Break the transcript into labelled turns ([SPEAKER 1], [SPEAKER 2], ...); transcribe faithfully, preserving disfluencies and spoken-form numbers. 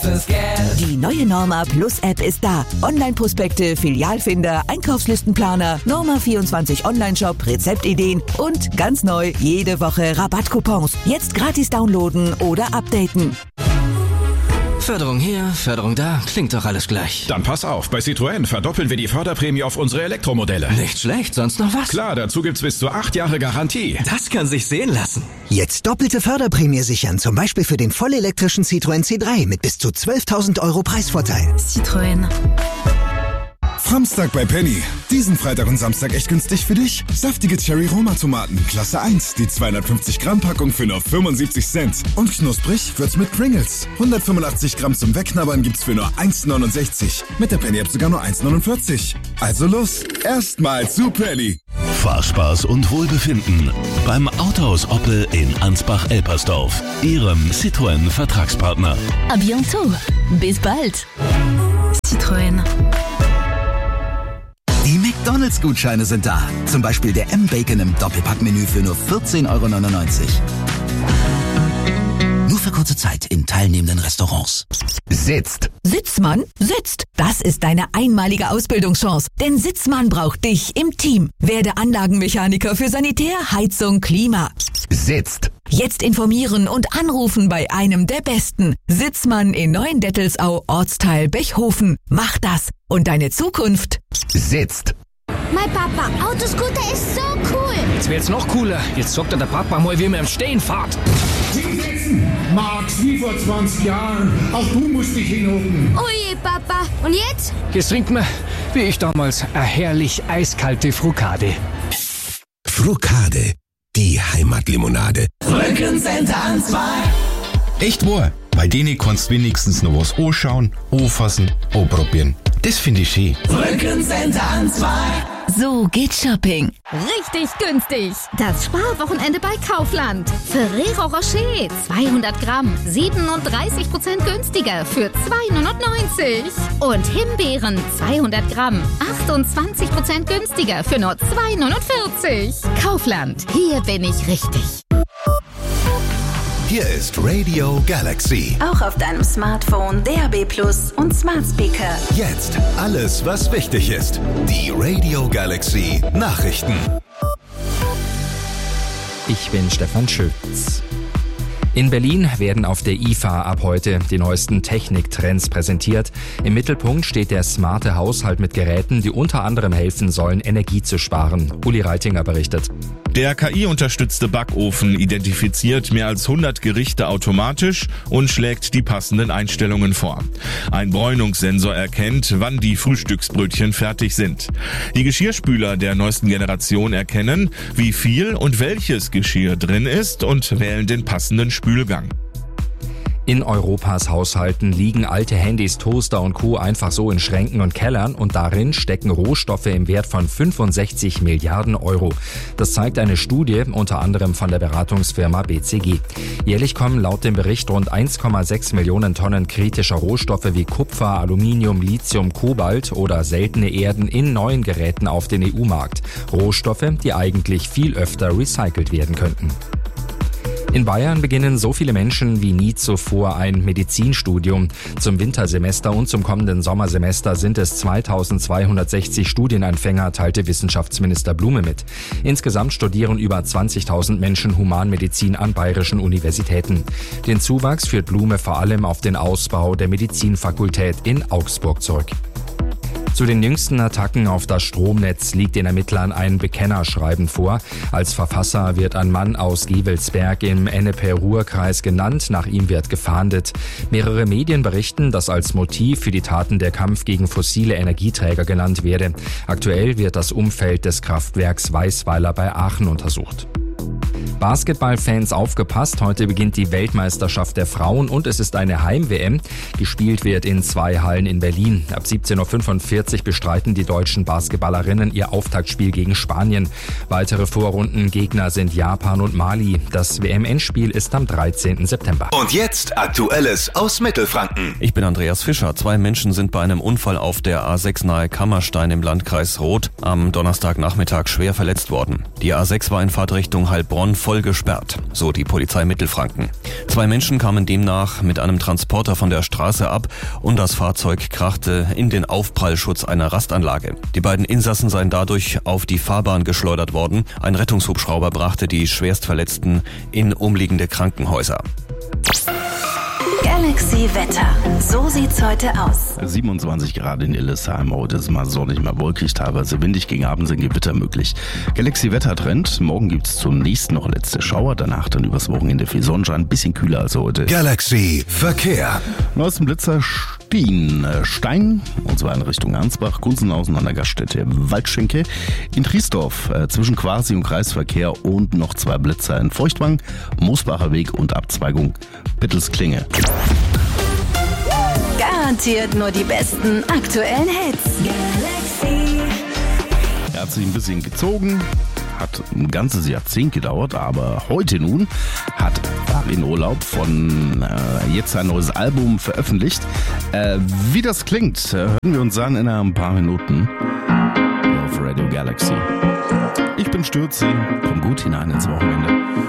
[SPEAKER 1] Die neue Norma Plus App ist da. Online-Prospekte, Filialfinder, Einkaufslistenplaner, Norma vierundzwanzig Online-Shop, Rezeptideen und ganz neu jede Woche Rabattcoupons. Jetzt gratis downloaden oder updaten.
[SPEAKER 2] Förderung hier, Förderung da, klingt doch alles gleich.
[SPEAKER 3] Dann pass auf, bei Citroën verdoppeln wir die Förderprämie auf unsere Elektromodelle.
[SPEAKER 2] Nicht schlecht, sonst noch was?
[SPEAKER 3] Klar, dazu gibt's bis zu acht Jahre Garantie.
[SPEAKER 2] Das kann sich sehen lassen.
[SPEAKER 4] Jetzt doppelte Förderprämie sichern, zum Beispiel für den vollelektrischen Citroën C drei mit bis zu zwölftausend Euro Preisvorteil.
[SPEAKER 5] Citroën.
[SPEAKER 6] Samstag bei Penny. Diesen Freitag und Samstag echt günstig für dich. Saftige Cherry-Roma-Tomaten, Klasse eins, die zweihundertfünfzig Gramm Packung für nur fünfundsiebzig Cent. Und knusprig wird's mit Pringles. hundertfünfundachtzig Gramm zum Wegknabbern gibt's für nur eins neunundsechzig. Mit der Penny-App sogar nur eins neunundvierzig. Also los, erstmal zu Penny.
[SPEAKER 7] Fahrspaß und Wohlbefinden beim Autohaus Oppel in Ansbach-Elpersdorf. Ihrem Citroën-Vertragspartner.
[SPEAKER 5] À bientôt. Bis bald. Citroën.
[SPEAKER 8] Die McDonalds-Gutscheine sind da. Zum Beispiel der M-Bacon im Doppelpackmenü für nur vierzehn Euro neunundneunzig. Nur für kurze Zeit in teilnehmenden Restaurants.
[SPEAKER 4] Sitzt.
[SPEAKER 1] Sitzmann sitzt. Das ist deine einmalige Ausbildungschance. Denn Sitzmann braucht dich im Team. Werde Anlagenmechaniker für Sanitär, Heizung, Klima.
[SPEAKER 4] Sitzt.
[SPEAKER 1] Jetzt informieren und anrufen bei einem der Besten. Sitzmann in Neuendettelsau, Ortsteil Bechhofen. Mach das und deine Zukunft
[SPEAKER 4] sitzt.
[SPEAKER 9] Mein Papa, Autoscooter ist so cool.
[SPEAKER 2] Jetzt wird's noch cooler. Jetzt sagt der Papa mal, wie man im Stehen fährt.
[SPEAKER 10] Hinsetzen, Max, wie vor zwanzig Jahren. Auch du musst dich hinhocken.
[SPEAKER 9] Oje, Papa. Und jetzt?
[SPEAKER 2] Jetzt trinkt man, wie ich damals, eine herrlich eiskalte Frukade.
[SPEAKER 11] Frukade, die Heimatlimonade.
[SPEAKER 12] Rückencenter an zwei.
[SPEAKER 13] Echt wahr, bei denen kannst du wenigstens noch was anschauen, anfassen, anprobieren. Das finde ich schön.
[SPEAKER 12] Rückencenter an zwei.
[SPEAKER 5] So geht Shopping.
[SPEAKER 14] Richtig günstig. Das Sparwochenende bei Kaufland. Ferrero Rocher zweihundert Gramm, siebenunddreißig Prozent günstiger für zwei neunundneunzig. Und Himbeeren zweihundert Gramm, achtundzwanzig Prozent günstiger für nur zwei neunundvierzig. Kaufland, hier bin ich richtig.
[SPEAKER 11] Hier ist Radio Galaxy.
[SPEAKER 5] Auch auf deinem Smartphone, D A B Plus und Smart Speaker.
[SPEAKER 11] Jetzt alles, was wichtig ist. Die Radio Galaxy Nachrichten.
[SPEAKER 15] Ich bin Stefan Schütz. In Berlin werden auf der I F A ab heute die neuesten Techniktrends präsentiert. Im Mittelpunkt steht der smarte Haushalt mit Geräten, die unter anderem helfen sollen, Energie zu sparen. Uli Reitinger berichtet.
[SPEAKER 16] Der K I-unterstützte Backofen identifiziert mehr als hundert Gerichte automatisch und schlägt die passenden Einstellungen vor. Ein Bräunungssensor erkennt, wann die Frühstücksbrötchen fertig sind. Die Geschirrspüler der neuesten Generation erkennen, wie viel und welches Geschirr drin ist und wählen den passenden Spülgang.
[SPEAKER 15] In Europas Haushalten liegen alte Handys, Toaster und Co. einfach so in Schränken und Kellern und darin stecken Rohstoffe im Wert von fünfundsechzig Milliarden Euro. Das zeigt eine Studie unter anderem von der Beratungsfirma B C G. Jährlich kommen laut dem Bericht rund eins Komma sechs Millionen Tonnen kritischer Rohstoffe wie Kupfer, Aluminium, Lithium, Kobalt oder seltene Erden in neuen Geräten auf den E U-Markt. Rohstoffe, die eigentlich viel öfter recycelt werden könnten. In Bayern beginnen so viele Menschen wie nie zuvor ein Medizinstudium. Zum Wintersemester und zum kommenden Sommersemester sind es zweitausendzweihundertsechzig Studienanfänger, teilte Wissenschaftsminister Blume mit. Insgesamt studieren über zwanzigtausend Menschen Humanmedizin an bayerischen Universitäten. Den Zuwachs führt Blume vor allem auf den Ausbau der Medizinfakultät in Augsburg zurück. Zu den jüngsten Attacken auf das Stromnetz liegt den Ermittlern ein Bekennerschreiben vor. Als Verfasser wird ein Mann aus Gevelsberg im Ennepe-Ruhr-Kreis genannt. Nach ihm wird gefahndet. Mehrere Medien berichten, dass als Motiv für die Taten der Kampf gegen fossile Energieträger genannt werde. Aktuell wird das Umfeld des Kraftwerks Weißweiler bei Aachen untersucht. Basketballfans aufgepasst, heute beginnt die Weltmeisterschaft der Frauen und es ist eine Heim-W M. Gespielt wird in zwei Hallen in Berlin. Ab siebzehn Uhr fünfundvierzig bestreiten die deutschen Basketballerinnen ihr Auftaktspiel gegen Spanien. Weitere Vorrundengegner sind Japan und Mali. Das W M-Endspiel ist am dreizehnten September.
[SPEAKER 11] Und jetzt Aktuelles aus Mittelfranken.
[SPEAKER 17] Ich bin Andreas Fischer. Zwei Menschen sind bei einem Unfall auf der A sechs nahe Kammerstein im Landkreis Roth am Donnerstagnachmittag schwer verletzt worden. Die A sechs war in Fahrtrichtung Heilbronn voll voll gesperrt, so die Polizei Mittelfranken. Zwei Menschen kamen demnach mit einem Transporter von der Straße ab und das Fahrzeug krachte in den Aufprallschutz einer Rastanlage. Die beiden Insassen seien dadurch auf die Fahrbahn geschleudert worden. Ein Rettungshubschrauber brachte die Schwerstverletzten in umliegende Krankenhäuser.
[SPEAKER 5] Galaxy Wetter. So sieht's heute aus.
[SPEAKER 18] siebenundzwanzig Grad in Illesheim. Heute ist mal sonnig, mal wolkig, teilweise windig. Gegen Abend sind Gewitter möglich. Galaxy Wettertrend. Morgen gibt's zunächst noch letzte Schauer. Danach dann übers Wochenende viel Sonnenschein. Ein bisschen kühler als heute.
[SPEAKER 11] Galaxy Verkehr.
[SPEAKER 18] Neuesten Blitzer Stien, äh, Stein. Und zwar in Richtung Ansbach. Gunzenhausen an der Gaststätte Waldschenke. In Triesdorf äh, zwischen Quasi- und Kreisverkehr. Und noch zwei Blitzer in Feuchtwang. Moosbacher Weg und Abzweigung Bittelsklinge.
[SPEAKER 5] Garantiert nur die besten aktuellen Hits. Galaxy.
[SPEAKER 18] Er hat sich ein bisschen gezogen, hat ein ganzes Jahrzehnt gedauert, aber heute nun hat Farin Urlaub von äh, jetzt ein neues Album veröffentlicht. Äh, wie das klingt, äh, hören wir uns an in ein paar Minuten auf Radio Galaxy. Ich bin Stürzi, komm gut hinein ins Wochenende.